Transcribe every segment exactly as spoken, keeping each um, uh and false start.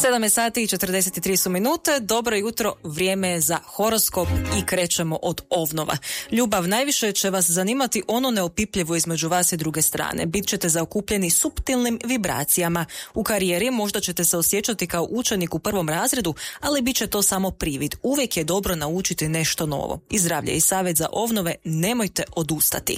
sedam sati i četrdeset tri su minute. Dobro jutro, vrijeme je za horoskop i krećemo od ovnova. Ljubav, najviše će vas zanimati ono neopipljivo između vas i druge strane. Bit ćete zaokupljeni suptilnim vibracijama. U karijeri možda ćete se osjećati kao učenik u prvom razredu, ali bit će to samo privid. Uvijek je dobro naučiti nešto novo. I zdravlje i savjet za ovnove, nemojte odustati.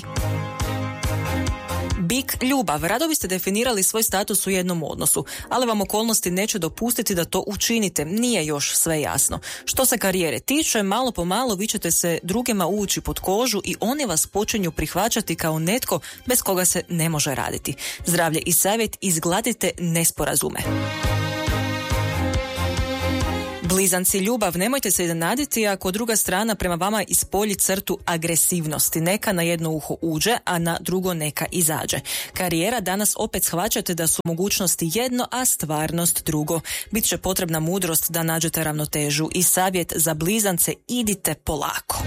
Bik, ljubav. Rado biste definirali svoj status u jednom odnosu, ali vam okolnosti neće dopustiti da to učinite. Nije još sve jasno. Što se karijere tiče, malo po malo vi ćete se drugima ući pod kožu i oni vas počinju prihvaćati kao netko bez koga se ne može raditi. Zdravlje i savjet, izgladite nesporazume. Blizanci, ljubav, nemojte se iznenaditi ako druga strana prema vama ispolji crtu agresivnosti. Neka na jedno uho uđe, a na drugo neka izađe. Karijera, danas opet shvaćate da su mogućnosti jedno, a stvarnost drugo. Biće potrebna mudrost da nađete ravnotežu i savjet za blizance, idite polako.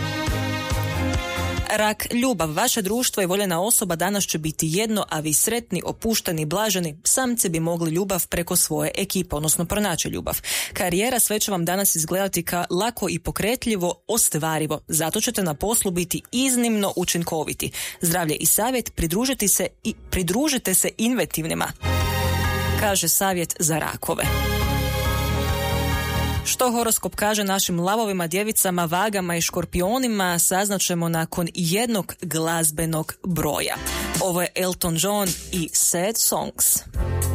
Rak, ljubav, vaše društvo i voljena osoba danas će biti jedno, a vi sretni, opušteni, blaženi. Samci bi mogli ljubav preko svoje ekipe, odnosno pronaći ljubav. Karijera, sve će vam danas izgledati kao lako i pokretljivo, ostvarivo. Zato ćete na poslu biti iznimno učinkoviti. Zdravlje i savjet, pridružiti se i pridružite se inventivnima, kaže savjet za rakove. Što horoskop kaže našim lavovima, djevicama, vagama i škorpionima, saznaćemo nakon jednog glazbenog broja. Ovo je Elton John i Sad Songs.